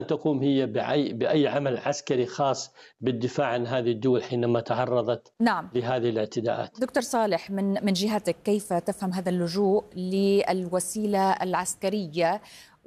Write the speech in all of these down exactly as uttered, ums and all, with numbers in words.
تقوم هي بأي بأي عمل عسكري خاص بالدفاع عن هذه الدول حينما تعرضت نعم. لهذه الاعتداءات. دكتور صالح، من من جهتك كيف تفهم هذا اللجوء للوسيلة العسكرية،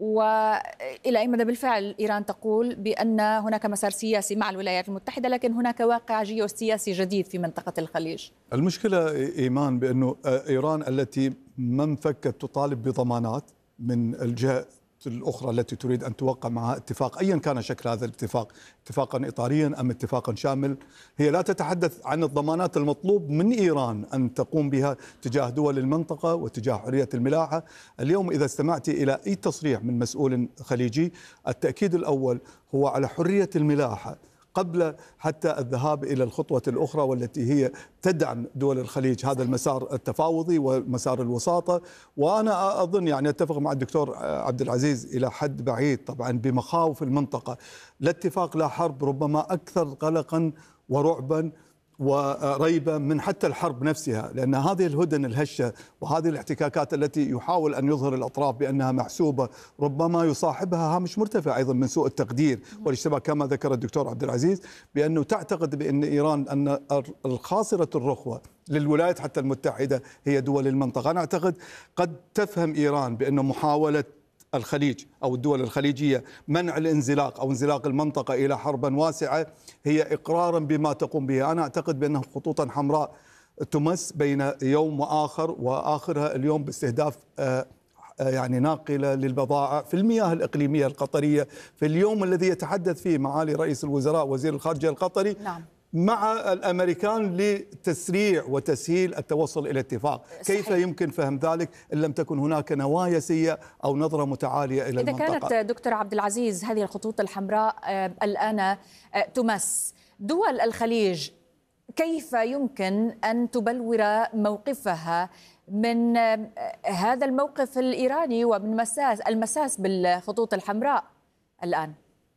وإلى أي مدى بالفعل إيران تقول بأن هناك مسار سياسي مع الولايات المتحدة، لكن هناك واقع جيوسياسي جديد في منطقة الخليج؟ المشكلة إيمان بأنه إيران التي ما انفكت تطالب بضمانات من الجهة الأخرى التي تريد أن توقع معها اتفاق أيا كان شكل هذا الاتفاق، اتفاقا إطاريا أم اتفاقا شامل، هي لا تتحدث عن الضمانات المطلوب من إيران أن تقوم بها تجاه دول المنطقة وتجاه حرية الملاحة. اليوم إذا استمعت إلى أي تصريح من مسؤول خليجي، التأكيد الأول هو على حرية الملاحة قبل حتى الذهاب إلى الخطوة الأخرى والتي هي تدعم دول الخليج هذا المسار التفاوضي ومسار الوساطة. وأنا أظن يعني أتفق مع الدكتور عبد العزيز إلى حد بعيد طبعا بمخاوف المنطقة، لا اتفاق لا حرب، ربما أكثر قلقا ورعبا وريبة من حتى الحرب نفسها، لأن هذه الهدن الهشة وهذه الاحتكاكات التي يحاول أن يظهر الأطراف بأنها محسوبة ربما يصاحبها هامش مرتفع أيضا من سوء التقدير والاشتباه، كما ذكر الدكتور عبد العزيز بأنه تعتقد بأن إيران أن الخاسرة الرخوة للولايات حتى المتحدة هي دول المنطقة. أنا أعتقد قد تفهم إيران بأن محاولة الخليج أو الدول الخليجية منع الانزلاق أو انزلاق المنطقة إلى حرب واسعة هي إقرارا بما تقوم به. أنا أعتقد بأنه خطوطا حمراء تمس بين يوم وآخر، وآخرها اليوم باستهداف يعني ناقلة للبضائع في المياه الإقليمية القطرية في اليوم الذي يتحدث فيه معالي رئيس الوزراء وزير الخارجية القطري نعم. مع الأمريكان لتسريع وتسهيل التوصل إلى اتفاق. صحيح. كيف يمكن فهم ذلك إن لم تكن هناك نوايا سيئة أو نظرة متعالية إلى إذا المنطقة؟ إذا كانت دكتور عبد العزيز هذه الخطوط الحمراء الآن تمس دول الخليج، كيف يمكن أن تبلور موقفها من هذا الموقف الإيراني ومن مساس المساس بالخطوط الحمراء الآن؟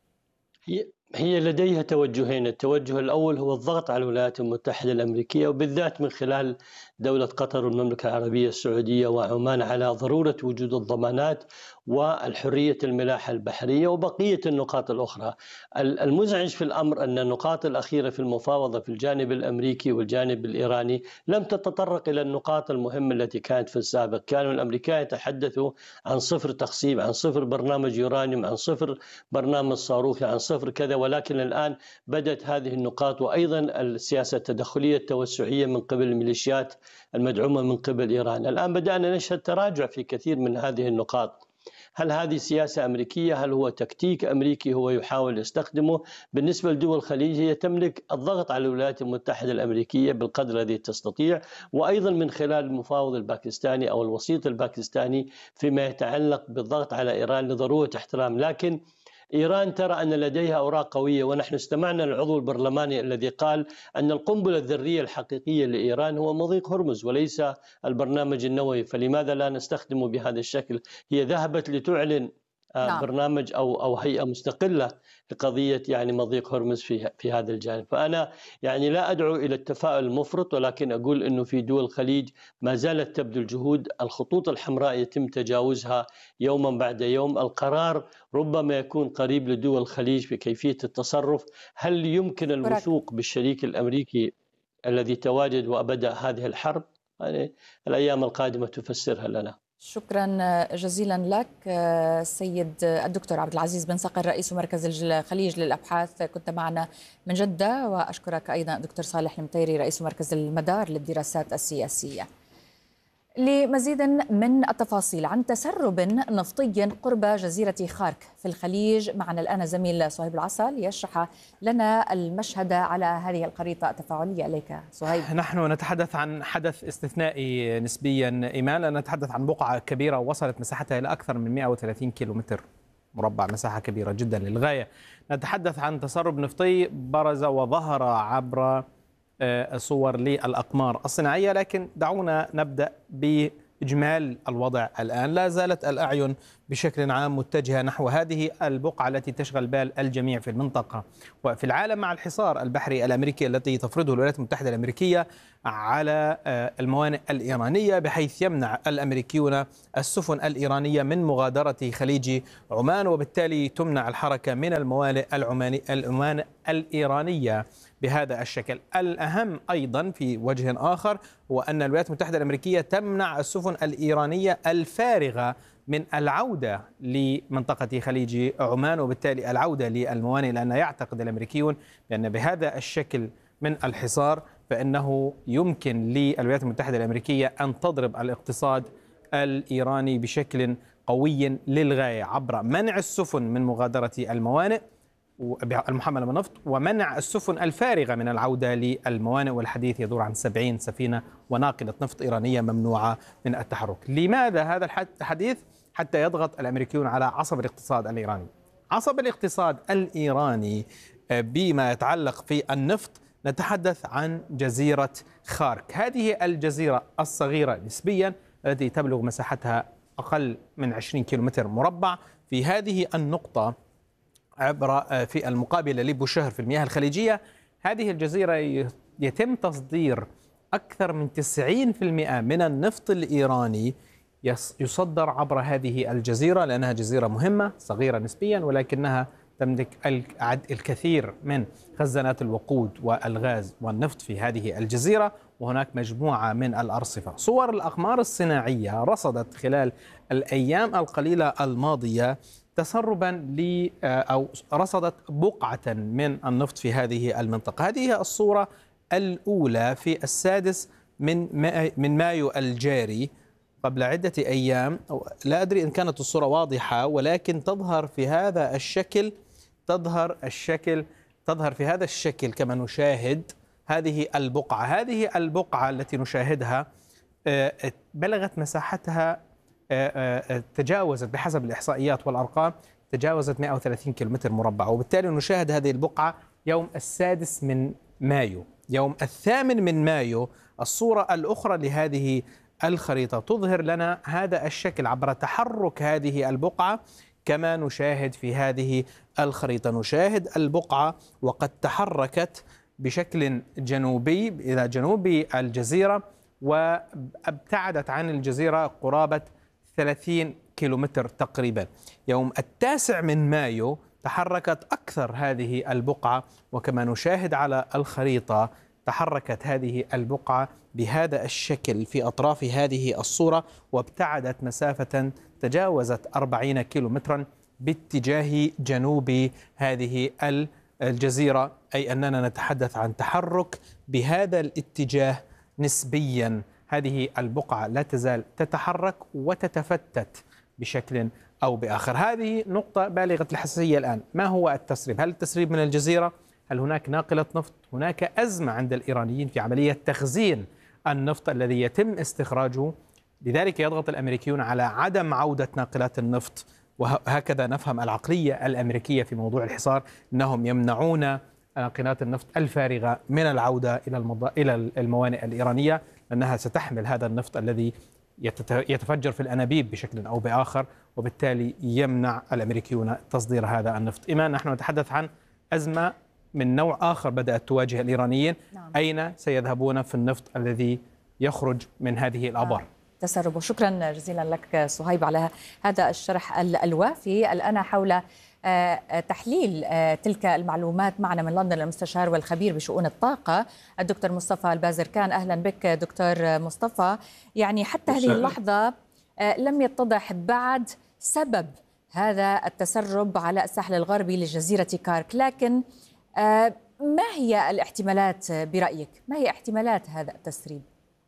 هي هي لديها توجهين، التوجه الأول هو الضغط على الولايات المتحدة الأمريكية وبالذات من خلال دولة قطر والمملكة العربية السعودية وعمان على ضرورة وجود الضمانات والحرية الملاحة البحرية وبقية النقاط الأخرى. المزعج في الأمر أن النقاط الأخيرة في المفاوضة في الجانب الأمريكي والجانب الإيراني لم تتطرق إلى النقاط المهمة التي كانت في السابق. كانوا الأمريكان يتحدثوا عن صفر تخصيب، عن صفر برنامج يورانيوم، عن صفر برنامج صاروخي، عن صفر كذا، ولكن الآن بدأت هذه النقاط وأيضا السياسة التدخلية التوسعية من قبل الميليشيات المدعومة من قبل إيران. الآن بدأنا نشهد تراجع في كثير من هذه النقاط. هل هذه سياسة أمريكية؟ هل هو تكتيك أمريكي هو يحاول يستخدمه؟ بالنسبة لدول الخليج هي تملك الضغط على الولايات المتحدة الأمريكية بالقدر الذي تستطيع، وأيضا من خلال المفاوض الباكستاني أو الوسيط الباكستاني فيما يتعلق بالضغط على إيران لضرورة احترام. لكن إيران ترى أن لديها أوراق قوية، ونحن استمعنا للعضو البرلماني الذي قال أن القنبلة الذرية الحقيقية لإيران هو مضيق هرمز وليس البرنامج النووي، فلماذا لا نستخدمه بهذا الشكل؟ هي ذهبت لتعلن نعم. برنامج أو أو هيئة مستقلة لقضية يعني مضيق هرمز في في هذا الجانب. فأنا يعني لا أدعو إلى التفاؤل المفرط، ولكن أقول أنه في دول الخليج ما زالت تبذل جهود، الخطوط الحمراء يتم تجاوزها يوما بعد يوم، القرار ربما يكون قريب لدول الخليج في كيفية التصرف. هل يمكن الوثوق بالشريك الأمريكي الذي تواجد وبدأ هذه الحرب؟ يعني الأيام القادمة تفسرها لنا. شكرا جزيلا لك سيد الدكتور عبد العزيز بن صقر رئيس مركز الخليج للأبحاث، كنت معنا من جدة. وأشكرك أيضا الدكتور صالح المطيري رئيس مركز المدار للدراسات السياسية. لمزيد من التفاصيل عن تسرب نفطي قرب جزيرة خارك في الخليج معنا الآن زميل صهيب العسل يشرح لنا المشهد على هذه الخريطة التفاعلية. إليك صهيب. نحن نتحدث عن حدث استثنائي نسبيا إيمان، نتحدث عن بقعة كبيرة وصلت مساحتها إلى أكثر من مئة وثلاثين كيلومتر مربع، مساحة كبيرة جدا للغاية. نتحدث عن تسرب نفطي برز وظهر عبر صور للأقمار الصناعية، لكن دعونا نبدأ بإجمال الوضع الآن. لا زالت الأعين بشكل عام متجهة نحو هذه البقعة التي تشغل بال الجميع في المنطقة وفي العالم، مع الحصار البحري الأمريكي الذي تفرضه الولايات المتحدة الأمريكية على الموانئ الإيرانية، بحيث يمنع الأمريكيون السفن الإيرانية من مغادرة خليج عمان، وبالتالي تمنع الحركة من الموانئ العماني الموانئ الإيرانية بهذا الشكل. الأهم أيضا في وجه آخر هو أن الولايات المتحدة الأمريكية تمنع السفن الإيرانية الفارغة من العودة لمنطقة خليج عمان، وبالتالي العودة للموانئ، لأن يعتقد الأمريكيون بأن بهذا الشكل من الحصار فإنه يمكن للولايات المتحدة الأمريكية أن تضرب الاقتصاد الإيراني بشكل قوي للغاية عبر منع السفن من مغادرة الموانئ المحملة بالنفط ومنع السفن الفارغة من العودة للموانئ، والحديث يدور عن سبعين سفينة وناقلة نفط إيرانية ممنوعة من التحرك. لماذا هذا الحديث؟ حتى يضغط الأمريكيون على عصب الاقتصاد الإيراني. عصب الاقتصاد الإيراني بما يتعلق في النفط، نتحدث عن جزيرة خارك. هذه الجزيرة الصغيرة نسبيا التي تبلغ مساحتها أقل من عشرين كيلومتر مربع، في هذه النقطة عبر في المقابلة لبوشهر في المياه الخليجية، هذه الجزيرة يتم تصدير أكثر من تسعين بالمئة من النفط الإيراني يصدر عبر هذه الجزيرة، لأنها جزيرة مهمة صغيرة نسبيا، ولكنها تملك الكثير من خزانات الوقود والغاز والنفط في هذه الجزيرة، وهناك مجموعة من الأرصفة. صور الأقمار الصناعية رصدت خلال الأيام القليلة الماضية تسربا ل أو رصدت بقعة من النفط في هذه المنطقة. هذه هي الصورة الأولى في السادس من من مايو الجاري قبل عدة أيام. لا أدري إن كانت الصورة واضحة، ولكن تظهر في هذا الشكل تظهر الشكل تظهر في هذا الشكل كما نشاهد هذه البقعة. هذه البقعة التي نشاهدها بلغت مساحتها تجاوزت بحسب الإحصائيات والأرقام تجاوزت مئة وثلاثين كيلومتر مربع، وبالتالي نشاهد هذه البقعة يوم السادس من مايو. يوم الثامن من مايو الصورة الأخرى لهذه الخريطة تظهر لنا هذا الشكل عبر تحرك هذه البقعة كما نشاهد في هذه الخريطة. نشاهد البقعة وقد تحركت بشكل جنوبي إلى جنوب الجزيرة، وابتعدت عن الجزيرة قرابة ثلاثين كيلومتر تقريبا. يوم التاسع من مايو تحركت أكثر هذه البقعة، وكما نشاهد على الخريطة تحركت هذه البقعة بهذا الشكل في أطراف هذه الصورة، وابتعدت مسافة تجاوزت أربعين كيلومترا باتجاه جنوب هذه الجزيرة، أي أننا نتحدث عن تحرك بهذا الاتجاه نسبيا. هذه البقعة لا تزال تتحرك وتتفتت بشكل أو بآخر. هذه نقطة بالغة الحساسية الآن. ما هو التسريب؟ هل التسريب من الجزيرة؟ هل هناك ناقلة نفط؟ هناك أزمة عند الإيرانيين في عملية تخزين النفط الذي يتم استخراجه، لذلك يضغط الأمريكيون على عدم عودة ناقلات النفط، وهكذا نفهم العقلية الأمريكية في موضوع الحصار، أنهم يمنعون ناقلات النفط الفارغة من العودة إلى المض... إلى الموانئ الإيرانية، لأنها ستحمل هذا النفط الذي يتفجر في الأنابيب بشكل أو بآخر، وبالتالي يمنع الأمريكيون تصدير هذا النفط. إيمان، نحن نتحدث عن أزمة من نوع آخر بدأت تواجه الإيرانيين. نعم. أين سيذهبون في النفط الذي يخرج من هذه الآبار؟ تسرب. وشكرا جزيلا لك صهيب على هذا الشرح الوافي. الآن حول تحليل تلك المعلومات معنا من لندن المستشار والخبير بشؤون الطاقة الدكتور مصطفى البازركان. أهلا بك دكتور مصطفى. يعني حتى هذه اللحظة لم يتضح بعد سبب هذا التسرب على الساحل الغربي لجزيرة كارك، لكن ما هي الاحتمالات برأيك؟ ما هي احتمالات هذا التسريب؟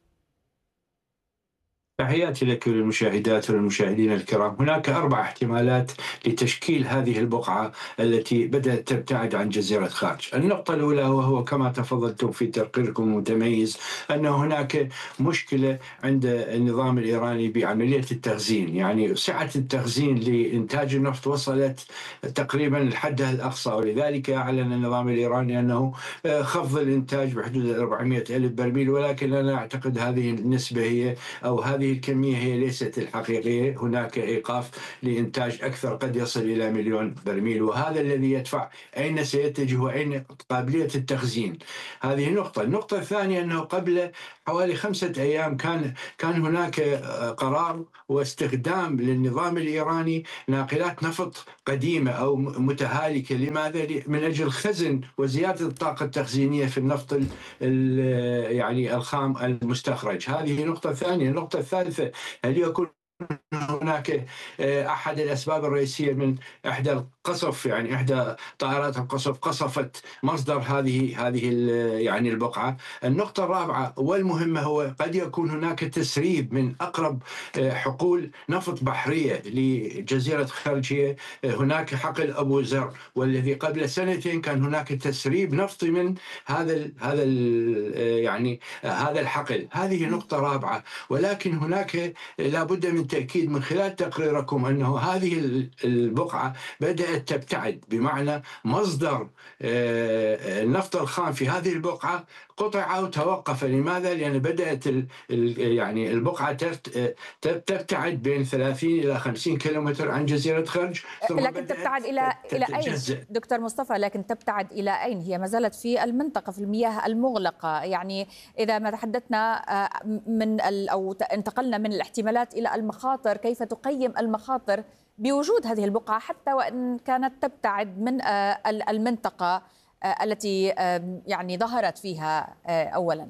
تحياتي لك للمشاهدات والمشاهدين الكرام. هناك أربع احتمالات لتشكيل هذه البقعة التي بدأت تبتعد عن جزيرة خارج. النقطة الأولى وهو كما تفضلتم في تقريركم المتميز أن هناك مشكلة عند النظام الإيراني بعملية التخزين، يعني سعة التخزين لإنتاج النفط وصلت تقريبا لحدها الأقصى، ولذلك أعلن النظام الإيراني أنه خفض الإنتاج بحدود أربعمئة ألف برميل، ولكن أنا أعتقد هذه النسبة هي أو هذه هذه الكمية هي ليست الحقيقية. هناك إيقاف لإنتاج أكثر قد يصل إلى مليون برميل، وهذا الذي يدفع أين سيتجه وأين قابلية التخزين. هذه نقطة. النقطة الثانية أنه قبل حوالي خمسة أيام كان كان هناك قرار واستخدام للنظام الإيراني ناقلات نفط قديمة أو متهالكة. لماذا؟ من أجل خزن وزيادة الطاقة التخزينية في النفط يعني الخام المستخرج. هذه نقطة ثانية. النقطة الثالثة، هل يكون هناك أحد الأسباب الرئيسية من إحدى القصف، يعني إحدى طائرات القصف قصفت مصدر هذه هذه يعني البقعة. النقطة الرابعة والمهمة، هو قد يكون هناك تسريب من أقرب حقول نفط بحرية لجزيرة خرج. هي هناك حقل أبو زر، والذي قبل سنتين كان هناك تسريب نفطي من هذا هذا يعني هذا الحقل. هذه نقطة رابعة. ولكن هناك لابد من تأكيد من خلال تقريركم أنه هذه البقعة بدأت تبتعد، بمعنى مصدر النفط الخام في هذه البقعة قطع أو توقف. لماذا؟ لأن بدأت يعني البقعة تبتعد بين ثلاثين إلى خمسين كيلومتر عن جزيرة خرج. لكن تبتعد إلى إلى أين دكتور مصطفى؟ لكن تبتعد إلى أين؟ هي ما زالت في المنطقة، في المياه المغلقة. يعني إذا ما تحدثنا من أو انتقلنا من الاحتمالات إلى المخاطر، كيف تقيم المخاطر بوجود هذه البقعة حتى وإن كانت تبتعد من المنطقة التي يعني ظهرت فيها أولا؟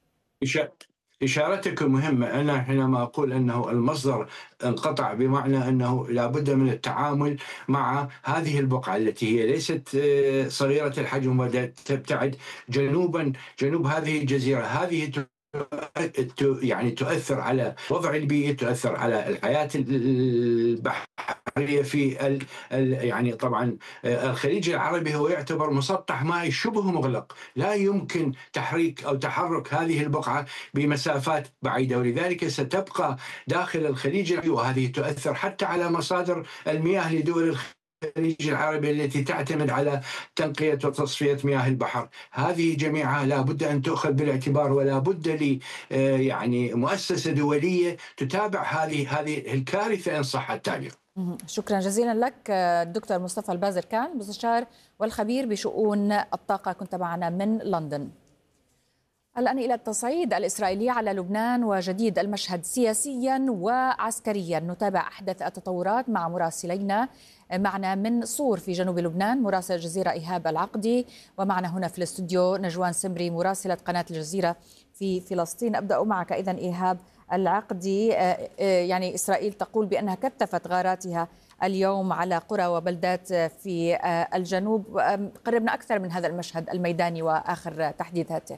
إشارتك مهمة. أنا حينما أقول أنه المصدر انقطع، بمعنى أنه لابد من التعامل مع هذه البقعة التي هي ليست صغيرة الحجم وبدأت تبتعد جنوبا جنوب هذه الجزيرة. هذه يعني تؤثر على وضع البيئي، تؤثر على الحياة البحرية في ال يعني طبعا الخليج العربي هو يعتبر مسطح مائي شبه مغلق، لا يمكن تحريك أو تحرك هذه البقعة بمسافات بعيدة، ولذلك ستبقى داخل الخليج العربي، وهذه تؤثر حتى على مصادر المياه لدول الخليج الخليج العربي التي تعتمد على تنقية وتصفية مياه البحر. هذه جميعها لا بد أن تؤخذ بالاعتبار، ولا بد ل يعني مؤسسة دولية تتابع هذه هذه الكارثة إن صح التعبير. شكرا جزيلا لك الدكتور مصطفى البازركان، المستشار والخبير بشؤون الطاقة، كنت معنا من لندن. الآن إلى التصعيد الإسرائيلي على لبنان وجديد المشهد سياسيا وعسكريا. نتابع أحدث التطورات مع مراسلينا. معنا من صور في جنوب لبنان مراسل الجزيرة إيهاب العقدي، ومعنا هنا في الاستوديو نجوان سمري مراسلة قناة الجزيرة في فلسطين. أبدأ معك إذن إيهاب العقدي. يعني إسرائيل تقول بأنها كثفت غاراتها اليوم على قرى وبلدات في الجنوب. قربنا أكثر من هذا المشهد الميداني وآخر تحديثاته.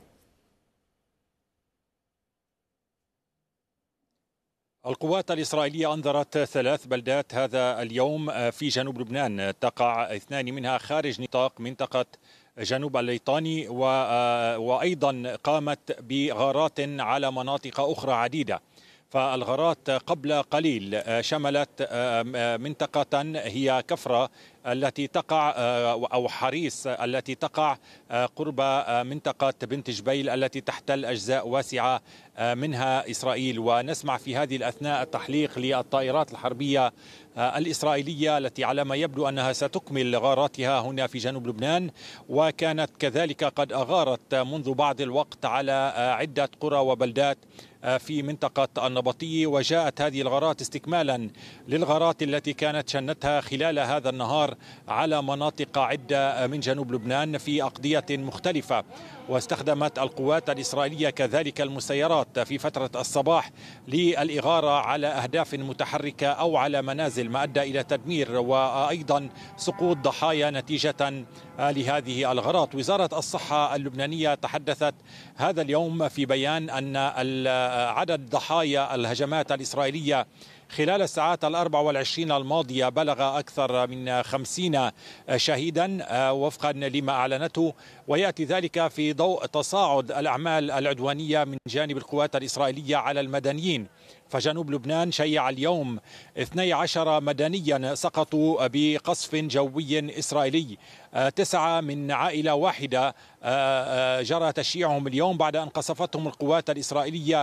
القوات الإسرائيلية أنذرت ثلاث بلدات هذا اليوم في جنوب لبنان، تقع اثنان منها خارج نطاق منطقة جنوب الليطاني، وأيضا قامت بغارات على مناطق أخرى عديدة. فالغارات قبل قليل شملت منطقة هي كفرة التي تقع أو حريص التي تقع قرب منطقة بنت جبيل التي تحتل أجزاء واسعة منها إسرائيل. ونسمع في هذه الأثناء التحليق للطائرات الحربية الإسرائيلية التي على ما يبدو أنها ستكمل غاراتها هنا في جنوب لبنان، وكانت كذلك قد أغارت منذ بعض الوقت على عدة قرى وبلدات في منطقة النبطية. وجاءت هذه الغارات استكمالا للغارات التي كانت شنتها خلال هذا النهار على مناطق عدة من جنوب لبنان في أقضية مختلفة. واستخدمت القوات الإسرائيلية كذلك المسيرات في فترة الصباح للإغارة على أهداف متحركة أو على منازل، ما أدى إلى تدمير وأيضا سقوط ضحايا نتيجة لهذه الغارات. وزارة الصحة اللبنانية تحدثت هذا اليوم في بيان أن عدد ضحايا الهجمات الإسرائيلية خلال الساعات الأربع والعشرين الماضية بلغ أكثر من خمسين شهيدا وفقا لما أعلنته، ويأتي ذلك في ضوء تصاعد الأعمال العدوانية من جانب القوات الإسرائيلية على المدنيين. فجنوب لبنان شيع اليوم اثني عشر مدنيا سقطوا بقصف جوي إسرائيلي، تسعة من عائلة واحدة جرى تشييعهم اليوم بعد أن قصفتهم القوات الإسرائيلية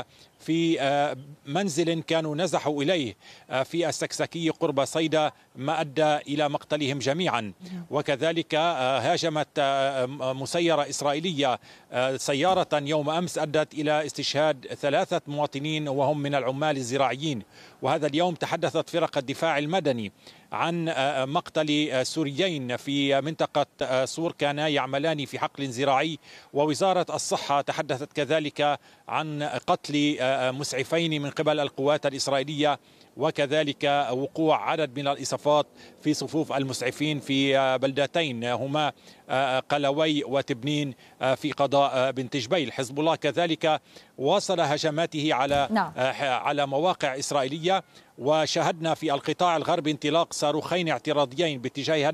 في منزل كانوا نزحوا إليه في السكسكي قرب صيدا، ما أدى إلى مقتلهم جميعا. وكذلك هاجمت مسيرة إسرائيلية سيارة يوم أمس أدت إلى استشهاد ثلاثة مواطنين وهم من العمال الزراعيين. وهذا اليوم تحدثت فرق الدفاع المدني عن مقتل سوريين في منطقة صور كانا يعملان في حقل زراعي، ووزارة الصحة تحدثت كذلك عن قتل مسعفين من قبل القوات الإسرائيلية، وكذلك وقوع عدد من الإصابات في صفوف المسعفين في بلدتين هما قلوي وتبنين في قضاء بنت جبيل. حزب الله كذلك واصل هجماته على نعم. على مواقع إسرائيلية، وشاهدنا في القطاع الغربي انطلاق صاروخين اعتراضيين باتجاه